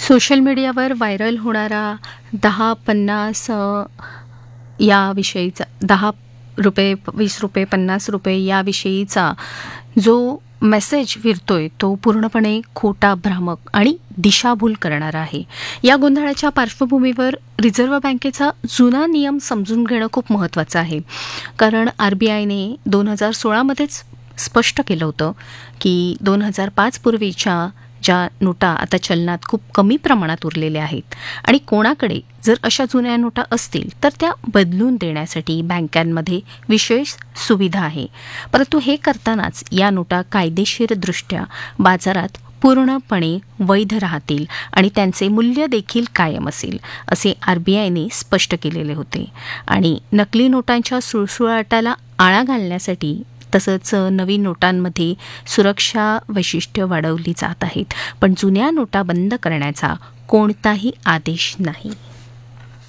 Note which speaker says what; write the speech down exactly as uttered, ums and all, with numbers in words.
Speaker 1: Social मीडियावर viral होणारा दहा पन्नास अ, याविषयीचा दहा रुपये वीस रुपये पन्नास रुपये याविषयीचा जो मेसेज फिरतोय तो पूर्णपणे खोटा, भ्रामक आणि दिशाभूल करणारा आहे. या गोंधळाच्या पार्श्वभूमीवर रिझर्व्ह बँकेचा जुना नियम समजून घेणं खूप महत्त्वाचं आहे. कारण आर बी आयने दोन हजार सोळामध्येच स्पष्ट केलं होतं की दोन हजार पाच पूर्वीच्या ज्या नोटा आता चलनात खूप कमी प्रमाणात उरलेल्या आहेत आणि कोणाकडे जर अशा जुन्या नोटा असतील तर त्या बदलून देण्यासाठी बँकांमध्ये विशेष सुविधा आहे. परंतु हे करतानाच या नोटा कायदेशीरदृष्ट्या बाजारात पूर्णपणे वैध राहतील आणि त्यांचे मूल्य देखील कायम असेल, असे आर बी आयने स्पष्ट केलेले होते. आणि नकली नोटांच्या सुळसुळाटाला आळा घालण्यासाठी तसंच नवीन नोटांमध्ये सुरक्षा वैशिष्ट्य वाढवली जात आहेत, पण जुन्या नोटा बंद करण्याचा कोणताही आदेश नाही.